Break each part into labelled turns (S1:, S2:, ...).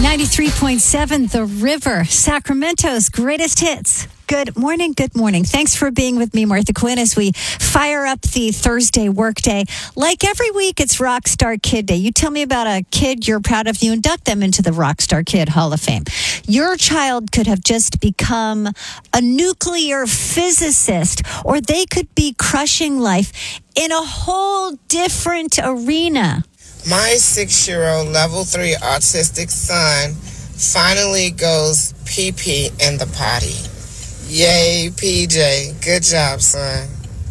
S1: 93.7 The River, Sacramento's greatest hits. Good morning. Good morning. Thanks for being with me, Martha Quinn, as we fire up the Thursday workday. Like every week, it's Rockstar Kid Day. You tell me about a kid you're proud of. You induct them into the Rockstar Kid Hall of Fame. Your child could have just become a nuclear physicist, or they could be crushing life in a whole different arena.
S2: My 6-year-old level 3 autistic son finally goes pee-pee in the potty. Yay, PJ. Good job, son.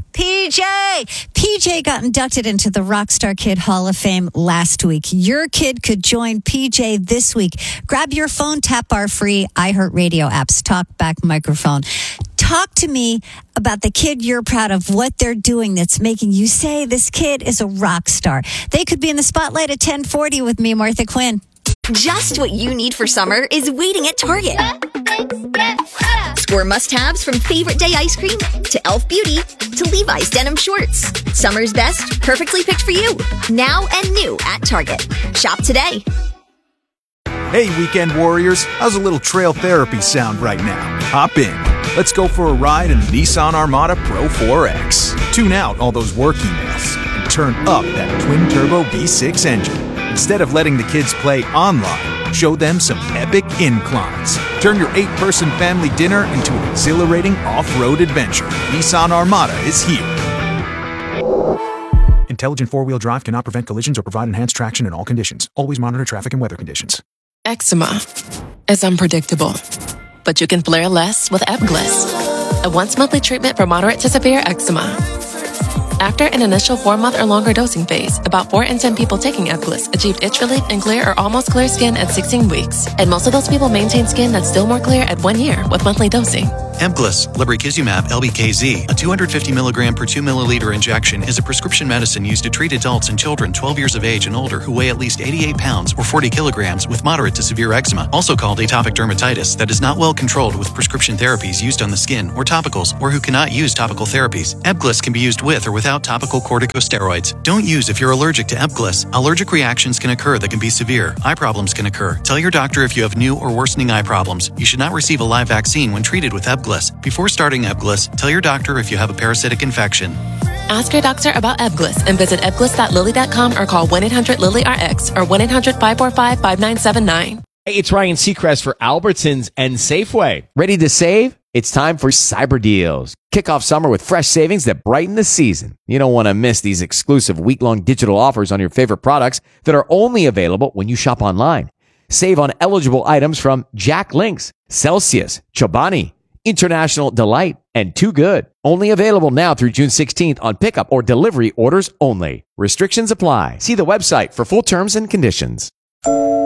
S2: PJ got inducted into the Rockstar Kid Hall of Fame last week. Your kid could join PJ this week. Grab your phone, tap our free iHeartRadio apps, Talkback microphone. Talk to me about the kid you're proud of, what they're doing that's making you say this kid is a rock star. They could be in the spotlight at 10:40 with me, Martha Quinn.
S3: Just what you need for summer is waiting at Target. Score must-haves from Favorite Day ice cream to Elf Beauty to Levi's denim shorts. Summer's best, perfectly picked for you. Now and new at Target. Shop today.
S4: Hey, weekend warriors. How's a little trail therapy sound right now? Hop in. Let's go for a ride in the Nissan Armada Pro 4X. Tune out all those work emails and turn up that twin-turbo V6 engine. Instead of letting the kids play online, show them some epic inclines. Turn your 8-person family dinner into an exhilarating off-road adventure. Nissan Armada is here. Intelligent four-wheel drive cannot prevent collisions or provide enhanced traction in all conditions. Always monitor traffic and weather conditions.
S5: Eczema is unpredictable, but you can flare less with Ebglyss, a once-monthly treatment for moderate to severe eczema. After an initial 4-month or longer dosing phase, about 4 in 10 people taking Ebglyss achieved itch relief and clear or almost clear skin at 16 weeks. And most of those people maintain skin that's still more clear at 1 year with monthly dosing.
S6: Ebglyss, lebrikizumab LBKZ, a 250 milligram per 2 milliliter injection, is a prescription medicine used to treat adults and children 12 years of age and older who weigh at least 88 pounds or 40 kilograms with moderate to severe eczema, also called atopic dermatitis, that is not well controlled with prescription therapies used on the skin or topicals, or who cannot use topical therapies. Ebglyss can be used with or without topical corticosteroids. Don't use if you're allergic to Ebglyss. Allergic reactions can occur that can be severe. Eye problems can occur. Tell your doctor if you have new or worsening eye problems. You should not receive a live vaccine when treated with Ebglyss. Before starting Ebglyss, tell your doctor if you have a parasitic infection.
S5: Ask your doctor about Ebglyss and visit ebglyss.lilly.com or call 1-800-LILY-RX or 1-800-545-5979.
S7: Hey, it's Ryan Seacrest for Albertsons and Safeway.
S8: Ready to save? It's time for Cyber Deals. Kick off summer with fresh savings that brighten the season. You don't want to miss these exclusive week-long digital offers on your favorite products that are only available when you shop online. Save on eligible items from Jack Links, Celsius, Chobani, International Delight, and Too Good. Only available now through June 16th on pickup or delivery orders only. Restrictions apply. See the website for full terms and conditions.